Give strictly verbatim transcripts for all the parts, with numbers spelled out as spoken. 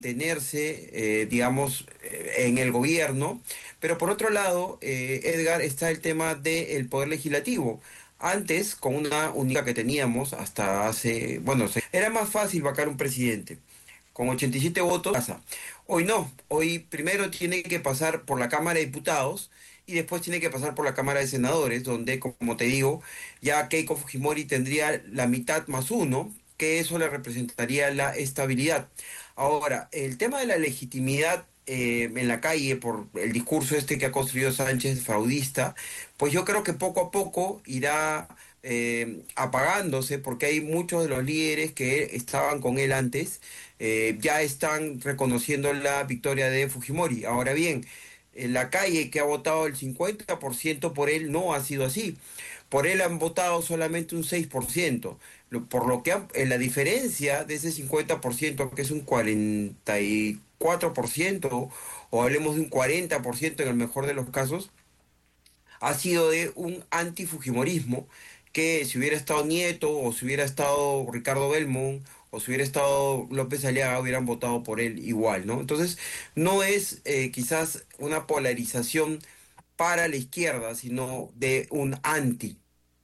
tenerse, eh, digamos, eh, en el gobierno, pero por otro lado, eh, Edgar, está el tema del poder legislativo. Antes, con una única que teníamos hasta hace, bueno, se- era más fácil vacar un presidente. Con ochenta y siete votos pasa. Hoy no, hoy primero tiene que pasar por la Cámara de Diputados y después tiene que pasar por la Cámara de Senadores, donde, como te digo, ya Keiko Fujimori tendría la mitad más uno, que eso le representaría la estabilidad. Ahora, el tema de la legitimidad eh, en la calle por el discurso este que ha construido Sánchez fraudista, pues yo creo que poco a poco irá eh, apagándose porque hay muchos de los líderes que estaban con él antes, eh, ya están reconociendo la victoria de Fujimori. Ahora bien, en la calle que ha votado el cincuenta por ciento por él no ha sido así. Por él han votado solamente un seis por ciento, lo- por lo que han- en la diferencia de ese cincuenta por ciento, que es un cuarenta y cuatro por ciento, o hablemos de un cuarenta por ciento en el mejor de los casos, ha sido de un antifujimorismo que si hubiera estado Nieto o si hubiera estado Ricardo Belmont o si hubiera estado López Aliaga hubieran votado por él igual, ¿no? Entonces no es eh, quizás una polarización para la izquierda, sino de un anti.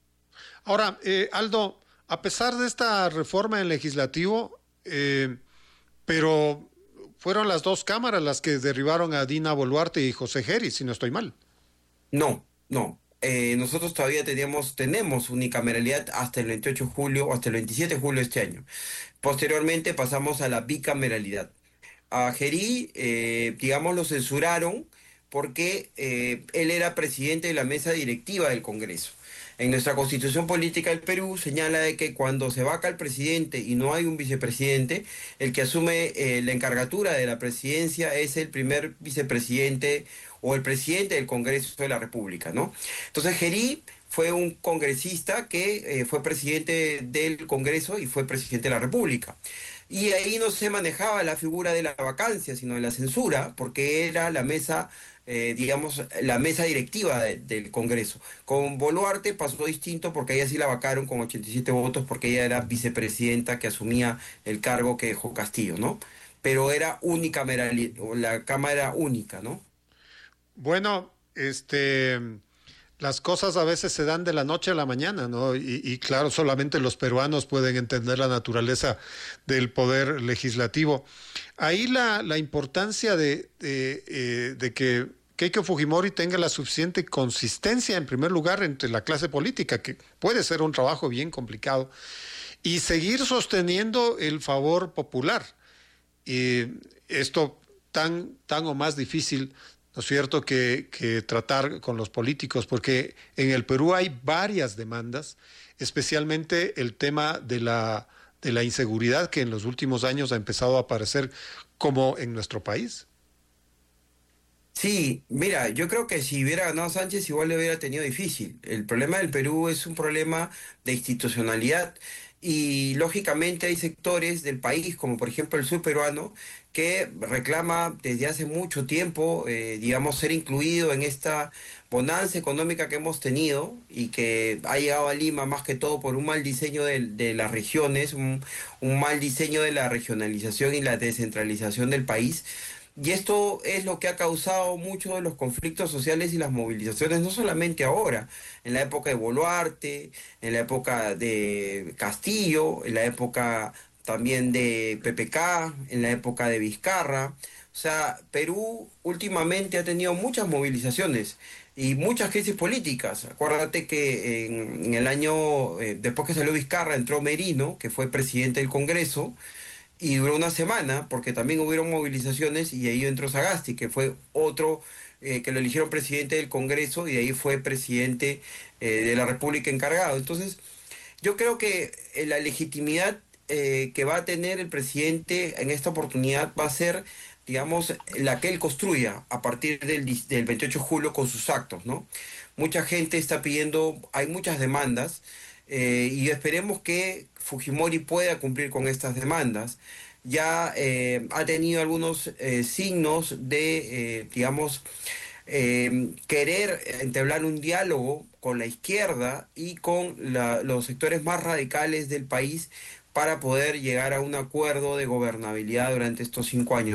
Ahora, eh, Aldo, a pesar de esta reforma en el legislativo, eh, pero fueron las dos cámaras las que derribaron a Dina Boluarte y José Geri, si no estoy mal. No, no. Eh, nosotros todavía teníamos, tenemos unicameralidad hasta el veintiocho de julio o hasta el veintisiete de julio de este año. Posteriormente pasamos a la bicameralidad. A Gerí, eh, digamos, lo censuraron porque eh, él era presidente de la mesa directiva del Congreso. En nuestra Constitución Política del Perú señala de que cuando se vaca el presidente y no hay un vicepresidente, el que asume eh, la encargatura de la presidencia es el primer vicepresidente o el presidente del Congreso de la República, ¿no? Entonces Gerí fue un congresista que eh, fue presidente del Congreso y fue presidente de la República. Y ahí no se manejaba la figura de la vacancia, sino de la censura, porque era la mesa, eh, digamos, la mesa directiva de- del Congreso. Con Boluarte pasó distinto porque ella sí la vacaron con ochenta y siete votos porque ella era vicepresidenta que asumía el cargo que dejó Castillo, ¿no? Pero era unicameral, la Cámara era única, ¿no? Bueno, este, las cosas a veces se dan de la noche a la mañana, ¿no? Y, y claro, solamente los peruanos pueden entender la naturaleza del poder legislativo. Ahí la, la importancia de, de, eh, de que Keiko Fujimori tenga la suficiente consistencia, en primer lugar, entre la clase política, que puede ser un trabajo bien complicado, y seguir sosteniendo el favor popular. Y esto tan, tan o más difícil, ¿no es cierto?, que, que tratar con los políticos, porque en el Perú hay varias demandas, especialmente el tema de la, de la inseguridad que en los últimos años ha empezado a aparecer como en nuestro país. Sí, mira, yo creo que si hubiera ganado Sánchez igual le hubiera tenido difícil. El problema del Perú es un problema de institucionalidad y lógicamente hay sectores del país, como por ejemplo el sur peruano, que reclama desde hace mucho tiempo, eh, digamos, ser incluido en esta bonanza económica que hemos tenido y que ha llegado a Lima más que todo por un mal diseño de, de las regiones, un, un mal diseño de la regionalización y la descentralización del país. Y esto es lo que ha causado muchos de los conflictos sociales y las movilizaciones, no solamente ahora, en la época de Boluarte, en la época de Castillo, en la época también de P P K, en la época de Vizcarra. O sea, Perú últimamente ha tenido muchas movilizaciones y muchas crisis políticas. Acuérdate que en, en el año, eh, después que salió Vizcarra, entró Merino, que fue presidente del Congreso y duró una semana porque también hubieron movilizaciones y ahí entró Sagasti, que fue otro eh, que lo eligieron presidente del Congreso y de ahí fue presidente eh, de la República encargado. Entonces, yo creo que eh, la legitimidad eh, que va a tener el presidente en esta oportunidad va a ser, digamos, la que él construya a partir del, dis- del veintiocho de julio con sus actos, ¿no? Mucha gente está pidiendo, hay muchas demandas eh, y esperemos que Fujimori pueda cumplir con estas demandas. Ya eh, ha tenido algunos eh, signos de, eh, digamos, eh, querer entablar un diálogo con la izquierda y con la- los sectores más radicales del país para poder llegar a un acuerdo de gobernabilidad durante estos cinco años.